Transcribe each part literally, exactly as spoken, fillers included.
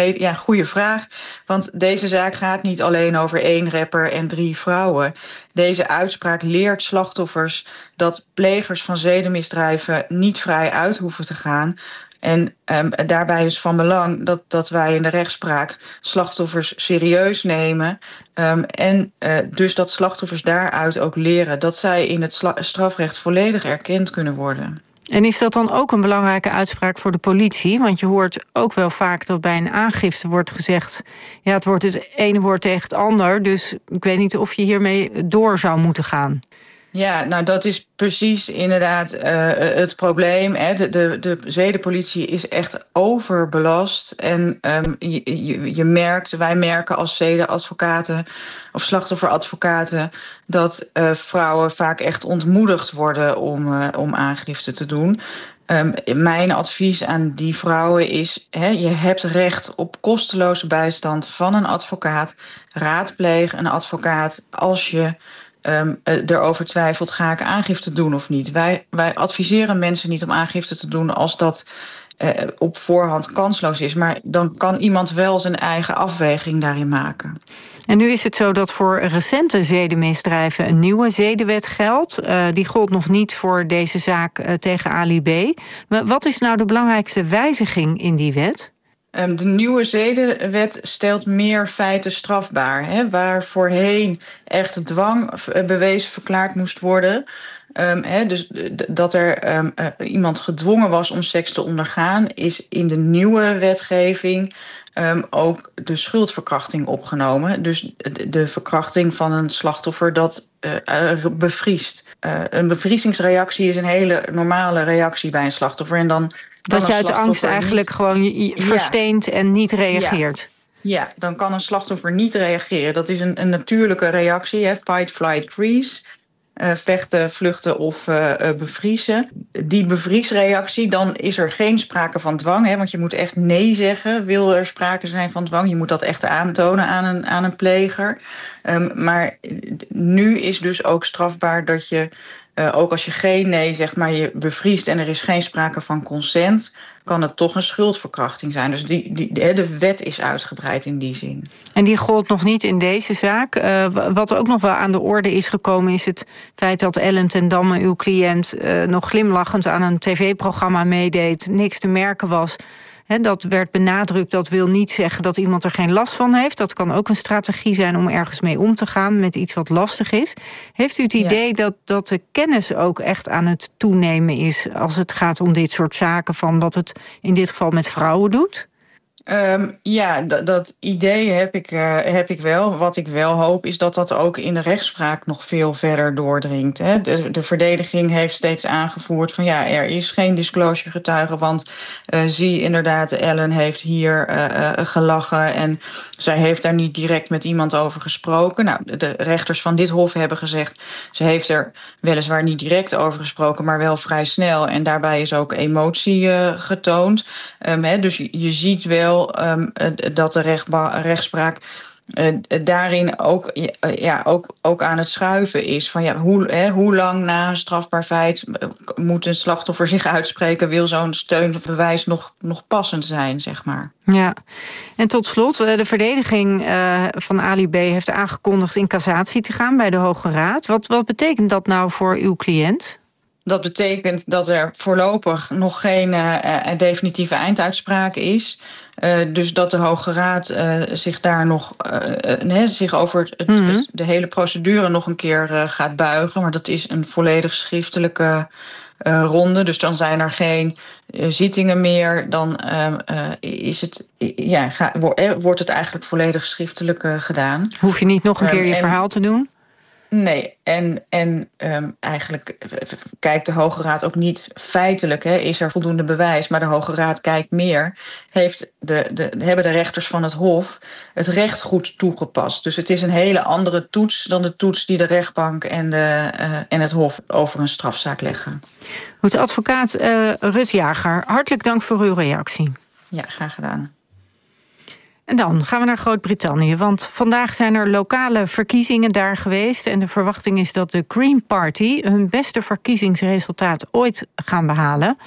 hele ja, goede vraag. Want deze zaak gaat niet alleen over één rapper en drie vrouwen. Deze uitspraak leert slachtoffers dat plegers van zedenmisdrijven niet vrij uit hoeven te gaan. En um, daarbij is van belang dat, dat wij in de rechtspraak slachtoffers serieus nemen. Um, en uh, dus dat slachtoffers daaruit ook leren dat zij in het sla- strafrecht volledig erkend kunnen worden. En is dat dan ook een belangrijke uitspraak voor de politie? Want je hoort ook wel vaak dat bij een aangifte wordt gezegd, ja, het wordt het ene woord tegen het ander. Dus ik weet niet of je hiermee door zou moeten gaan. Ja, nou dat is precies inderdaad uh, het probleem. Hè. De, de, de zedenpolitie is echt overbelast. En um, je, je, je merkt, wij merken als zedenadvocaten of slachtofferadvocaten dat uh, vrouwen vaak echt ontmoedigd worden om, uh, om aangifte te doen. Um, mijn advies aan die vrouwen is, hè, je hebt recht op kosteloze bijstand van een advocaat. Raadpleeg een advocaat als je Um, erover twijfelt, ga ik aangifte doen of niet. Wij, wij adviseren mensen niet om aangifte te doen als dat uh, op voorhand kansloos is. Maar dan kan iemand wel zijn eigen afweging daarin maken. En nu is het zo dat voor recente zedenmisdrijven een nieuwe zedenwet geldt. Uh, die gold nog niet voor deze zaak uh, tegen Ali B. Wat is nou de belangrijkste wijziging in die wet? Um, de nieuwe zedenwet stelt meer feiten strafbaar. Hè, waar voorheen echt dwang bewezen verklaard moest worden. Um, he, dus d- dat er um, uh, iemand gedwongen was om seks te ondergaan, is in de nieuwe wetgeving um, ook de schuldverkrachting opgenomen. Dus de, de verkrachting van een slachtoffer dat uh, uh, bevriest. Uh, een bevriezingsreactie is een hele normale reactie bij een slachtoffer. En dan dat je uit angst eigenlijk niet gewoon je versteent ja. en niet reageert. Ja. ja, dan kan een slachtoffer niet reageren. Dat is een, een natuurlijke reactie, hè? Fight, flight, freeze. Uh, vechten, vluchten of uh, bevriezen. Die bevriesreactie, dan is er geen sprake van dwang. Hè, want je moet echt nee zeggen, wil er sprake zijn van dwang. Je moet dat echt aantonen aan een, aan een pleger. Um, maar nu is dus ook strafbaar dat je, uh, ook als je geen nee zegt, maar je bevriest en er is geen sprake van consent, kan het toch een schuldverkrachting zijn. Dus die, die, de wet is uitgebreid in die zin. En die gold nog niet in deze zaak. Uh, wat ook nog wel aan de orde is gekomen is het feit dat Ellen ten Damme, uw cliënt, uh, nog glimlachend aan een tv-programma meedeed, niks te merken was. He, dat werd benadrukt, dat wil niet zeggen dat iemand er geen last van heeft. Dat kan ook een strategie zijn om ergens mee om te gaan met iets wat lastig is. Heeft u het idee ja. dat, dat de kennis ook echt aan het toenemen is als het gaat om dit soort zaken, van wat het in dit geval met vrouwen doet? Um, ja, d- dat idee heb ik, uh, heb ik wel. Wat ik wel hoop is dat dat ook in de rechtspraak nog veel verder doordringt. Hè. De, de verdediging heeft steeds aangevoerd van ja, er is geen disclosure getuige, want uh, zie inderdaad, Ellen heeft hier uh, uh, gelachen en zij heeft daar niet direct met iemand over gesproken. Nou, de rechters van dit hof hebben gezegd, ze heeft er weliswaar niet direct over gesproken, maar wel vrij snel. En daarbij is ook emotie uh, getoond. Um, hè, dus je, je ziet wel Um, dat de rechtba- rechtspraak uh, daarin ook, ja, ook, ook aan het schuiven is. Van, ja, hoe, hè, hoe lang na een strafbaar feit moet een slachtoffer zich uitspreken? Wil zo'n steun of bewijs nog, nog passend zijn, zeg maar? Ja, en tot slot, de verdediging uh, van Ali B. heeft aangekondigd in cassatie te gaan bij de Hoge Raad. Wat, wat betekent dat nou voor uw cliënt? Dat betekent dat er voorlopig nog geen uh, definitieve einduitspraak is. Uh, dus dat de Hoge Raad uh, zich daar nog uh, nee, zich over het, mm-hmm. het, de hele procedure nog een keer uh, gaat buigen. Maar dat is een volledig schriftelijke uh, ronde. Dus dan zijn er geen uh, zittingen meer. Dan uh, uh, is het, ja, ga, wordt het eigenlijk volledig schriftelijk uh, gedaan. Hoef je niet nog een keer um, je en, verhaal te doen? Nee, en, en um, eigenlijk kijkt de Hoge Raad ook niet feitelijk, hè, is er voldoende bewijs, maar de Hoge Raad kijkt meer, heeft de, de, hebben de rechters van het Hof het recht goed toegepast. Dus het is een hele andere toets dan de toets die de rechtbank en, de, uh, en het Hof over een strafzaak leggen. Goed, advocaat uh, Rut Jager, hartelijk dank voor uw reactie. Ja, graag gedaan. En dan gaan we naar Groot-Brittannië, want vandaag zijn er lokale verkiezingen daar geweest en de verwachting is dat de Green Party hun beste verkiezingsresultaat ooit gaan behalen.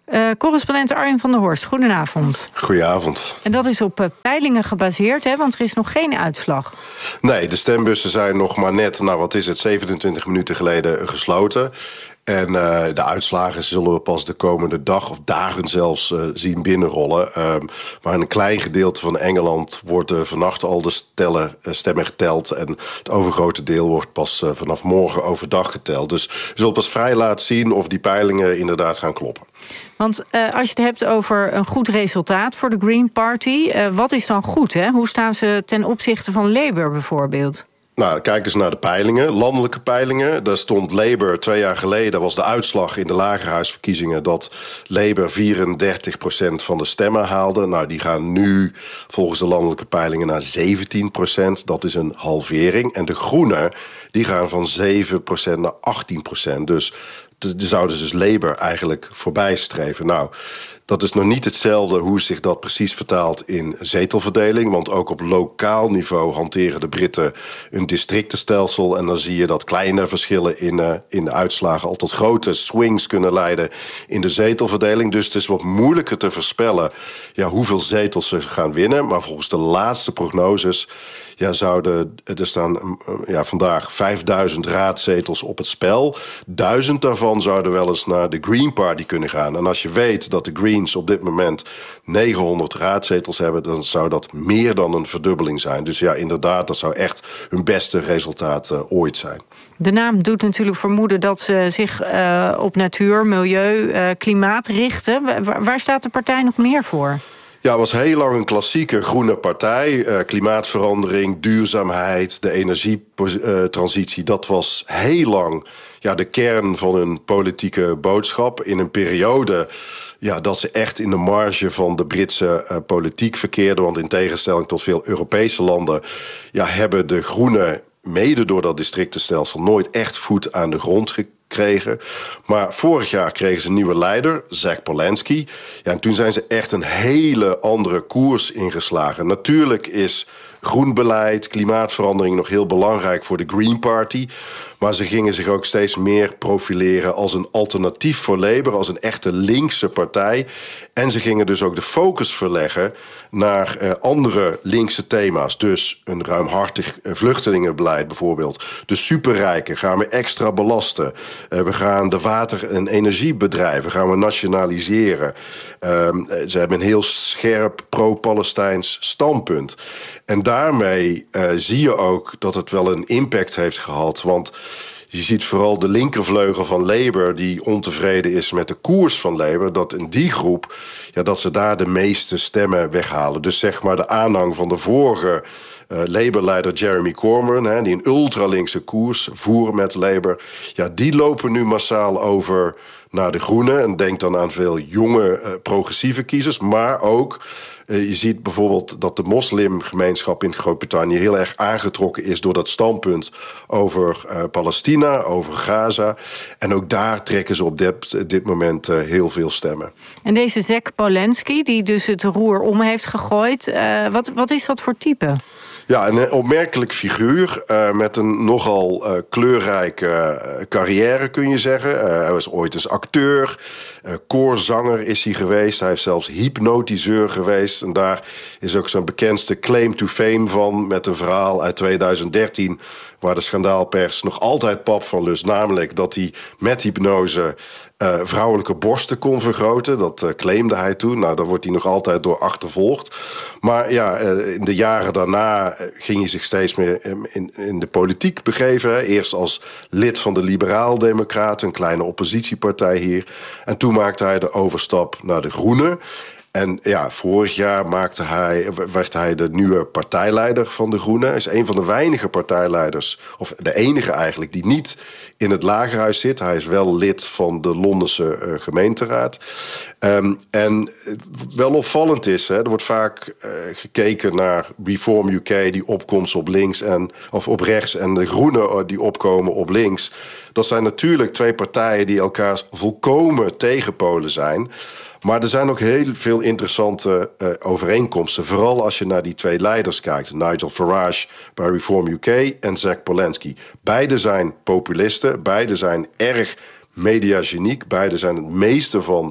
Uh, correspondent Arjen van der Horst, goedenavond. Goedenavond. En dat is op uh, peilingen gebaseerd, hè, want er is nog geen uitslag. Nee, de stembussen zijn nog maar net, nou wat is het, zevenentwintig minuten geleden gesloten. En uh, de uitslagen zullen we pas de komende dag of dagen zelfs uh, zien binnenrollen. Uh, maar in een klein gedeelte van Engeland wordt uh, vannacht al de stellen, uh, stemmen geteld. En het overgrote deel wordt pas uh, vanaf morgen overdag geteld. Dus we zullen pas vrij laat zien of die peilingen inderdaad gaan kloppen. Want uh, als je het hebt over een goed resultaat voor de Green Party, uh, wat is dan goed? Hè? Hoe staan ze ten opzichte van Labour bijvoorbeeld? Nou, kijk eens naar de peilingen, landelijke peilingen. Daar stond Labour twee jaar geleden, was de uitslag in de lagerhuisverkiezingen dat Labour vierendertig procent van de stemmen haalde. Nou, die gaan nu volgens de landelijke peilingen naar zeventien procent. Dat is een halvering. En de Groenen, die gaan van zeven procent naar achttien procent. Dus de zouden dus Labour eigenlijk voorbij streven. Nou, dat is nog niet hetzelfde hoe zich dat precies vertaalt in zetelverdeling. Want ook op lokaal niveau hanteren de Britten een districtenstelsel. En dan zie je dat kleine verschillen in, uh, in de uitslagen al tot grote swings kunnen leiden in de zetelverdeling. Dus het is wat moeilijker te voorspellen ja, hoeveel zetels ze gaan winnen. Maar volgens de laatste prognoses ja, zouden er staan ja, vandaag vijfduizend raadzetels op het spel. Duizend daarvan zouden wel eens naar de Green Party kunnen gaan. En als je weet dat de Greens op dit moment negenhonderd raadzetels hebben, dan zou dat meer dan een verdubbeling zijn. Dus ja, inderdaad, dat zou echt hun beste resultaat uh, ooit zijn. De naam doet natuurlijk vermoeden dat ze zich uh, op natuur, milieu, uh, klimaat richten. Waar, waar staat de partij nog meer voor? Ja, het was heel lang een klassieke groene partij. Uh, klimaatverandering, duurzaamheid, de energietransitie. Dat was heel lang ja, de kern van hun politieke boodschap. In een periode ja, dat ze echt in de marge van de Britse uh, politiek verkeerden. Want in tegenstelling tot veel Europese landen ja, hebben de Groenen mede door dat districtenstelsel nooit echt voet aan de grond gekregen. Kregen. Maar vorig jaar kregen ze een nieuwe leider, Jack Polanski. Ja, en toen zijn ze echt een hele andere koers ingeslagen. Natuurlijk is groen beleid, klimaatverandering nog heel belangrijk voor de Green Party. Maar ze gingen zich ook steeds meer profileren als een alternatief voor Labour, als een echte linkse partij. En ze gingen dus ook de focus verleggen naar uh, andere linkse thema's. Dus een ruimhartig uh, vluchtelingenbeleid bijvoorbeeld. De superrijken gaan we extra belasten. Uh, we gaan de water- en energiebedrijven gaan we nationaliseren. Uh, ze hebben een heel scherp pro-Palestijns standpunt. En daarmee uh, zie je ook dat het wel een impact heeft gehad. Want je ziet vooral de linkervleugel van Labour die ontevreden is met de koers van Labour, dat in die groep, ja, dat ze daar de meeste stemmen weghalen. Dus zeg maar de aanhang van de vorige uh, Labour-leider Jeremy Corbyn, hè, die een ultralinkse koers voeren met Labour, ja, die lopen nu massaal over naar de Groenen. En denk dan aan veel jonge uh, progressieve kiezers, maar ook Uh, je ziet bijvoorbeeld dat de moslimgemeenschap in Groot-Brittannië heel erg aangetrokken is door dat standpunt over uh, Palestina, over Gaza. En ook daar trekken ze op dit, dit moment uh, heel veel stemmen. En deze Jack Polanski, die dus het roer om heeft gegooid, uh, wat, wat is dat voor type? Ja, een opmerkelijk figuur uh, met een nogal uh, kleurrijke uh, carrière, kun je zeggen. Uh, hij was ooit eens acteur, uh, koorzanger is hij geweest. Hij is zelfs hypnotiseur geweest. En daar is ook zijn bekendste claim to fame van, met een verhaal uit tweeduizend dertien... waar de schandaalpers nog altijd pap van lust. Namelijk dat hij met hypnose uh, vrouwelijke borsten kon vergroten. Dat uh, claimde hij toen. Nou, daar wordt hij nog altijd door achtervolgd. Maar ja, uh, in de jaren daarna ging hij zich steeds meer in, in de politiek begeven. Hè. Eerst als lid van de Liberaal-Democraten, een kleine oppositiepartij hier. En toen maakte hij de overstap naar de Groenen. En ja, vorig jaar maakte hij, werd hij de nieuwe partijleider van de Groenen. Hij is een van de weinige partijleiders, of de enige eigenlijk, die niet in het Lagerhuis zit. Hij is wel lid van de Londense uh, gemeenteraad. Um, en wel opvallend is, hè, er wordt vaak uh, gekeken naar Reform U K, die opkomst op links en of op rechts, en de Groenen die opkomen op links. Dat zijn natuurlijk twee partijen die elkaar volkomen tegenpolen zijn. Maar er zijn ook heel veel interessante uh, overeenkomsten. Vooral als je naar die twee leiders kijkt. Nigel Farage bij Reform U K en Jack Polanski. Beide zijn populisten. Beide zijn erg mediageniek. Beide zijn het meeste van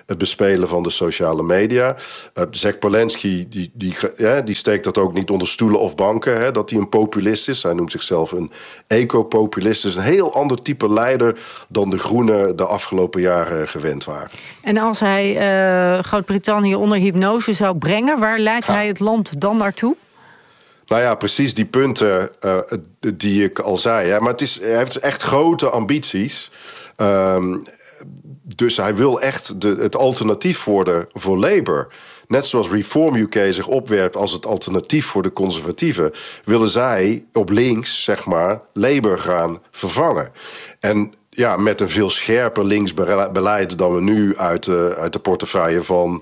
het bespelen van de sociale media. Uh, Zach Polanski die, die, ja, die steekt dat ook niet onder stoelen of banken, hè, dat hij een populist is. Hij noemt zichzelf een ecopopulist. Dus een heel ander type leider dan de Groenen de afgelopen jaren gewend waren. En als hij uh, Groot-Brittannië onder hypnose zou brengen, waar leidt ja. hij het land dan naartoe? Nou ja, precies die punten uh, die ik al zei. Hè. Maar het is, hij heeft echt grote ambities. Um, dus hij wil echt de, het alternatief worden voor Labour. Net zoals Reform U K zich opwerpt als het alternatief voor de conservatieven, willen zij op links, zeg maar, Labour gaan vervangen. En ja, met een veel scherper links beleid dan we nu uit de, uit de portefeuille van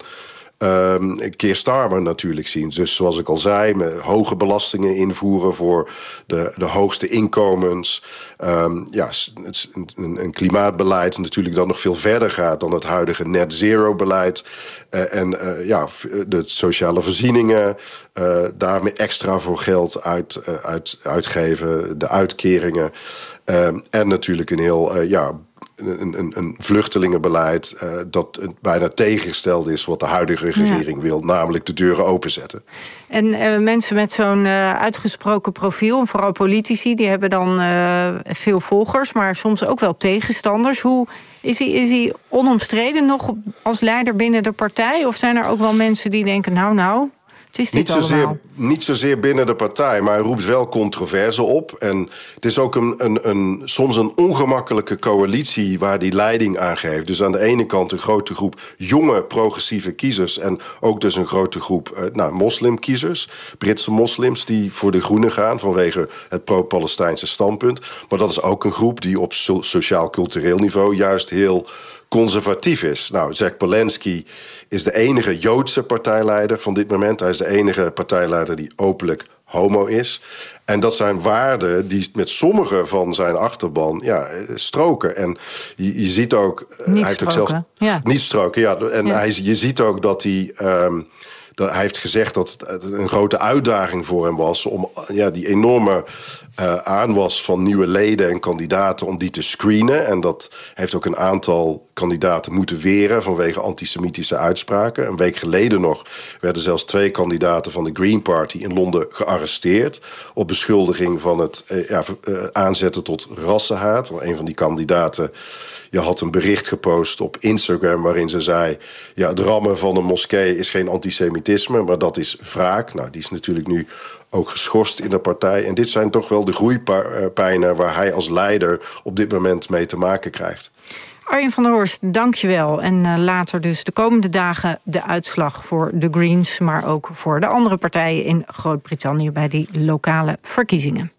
Um, Keir Starmer natuurlijk zien. Dus zoals ik al zei, met hoge belastingen invoeren voor de, de hoogste inkomens. Um, ja, het, een, een klimaatbeleid natuurlijk dat nog veel verder gaat dan het huidige net zero beleid. Uh, en uh, ja, de sociale voorzieningen, uh, daarmee extra voor geld uit, uh, uit, uitgeven, de uitkeringen. Um, en natuurlijk een heel uh, ja, Een, een, een vluchtelingenbeleid uh, dat bijna tegengesteld is wat de huidige regering ja. wil, namelijk de deuren openzetten. En uh, mensen met zo'n uh, uitgesproken profiel, vooral politici, die hebben dan uh, veel volgers, maar soms ook wel tegenstanders. Hoe is hij, is hij onomstreden nog als leider binnen de partij? Of zijn er ook wel mensen die denken, nou nou, het is dit niet zozeer, allemaal? Niet zozeer binnen de partij, maar hij roept wel controverse op. En het is ook een, een, een, soms een ongemakkelijke coalitie waar die leiding aan geeft. Dus aan de ene kant een grote groep jonge progressieve kiezers en ook dus een grote groep uh, nou, moslimkiezers, Britse moslims die voor de Groenen gaan vanwege het pro-Palestijnse standpunt. Maar dat is ook een groep die op so- sociaal-cultureel niveau juist heel conservatief is. Nou, Zach Polanski is de enige Joodse partijleider van dit moment. Hij is de enige partijleider die openlijk homo is. En dat zijn waarden die met sommige van zijn achterban ja, stroken. En je, je ziet ook... Niet hij heeft stroken, ook zelfs, ja. Niet stroken, ja. En ja. Hij, je ziet ook dat hij... Um, dat hij heeft gezegd dat het een grote uitdaging voor hem was om ja, die enorme uh, aanwas van nieuwe leden en kandidaten om die te screenen. En dat heeft ook een aantal kandidaten moeten weren vanwege antisemitische uitspraken. Een week geleden nog werden zelfs twee kandidaten van de Green Party in Londen gearresteerd op beschuldiging van het uh, ja, uh, aanzetten tot rassenhaat. Een van die kandidaten Je had een bericht gepost op Instagram waarin ze zei, ja, het rammen van een moskee is geen antisemitisme, maar dat is wraak. Nou, die is natuurlijk nu ook geschorst in de partij. En dit zijn toch wel de groeipijnen waar hij als leider op dit moment mee te maken krijgt. Arjen van der Horst, dank je wel. En uh, later dus de komende dagen de uitslag voor de Greens, maar ook voor de andere partijen in Groot-Brittannië bij die lokale verkiezingen.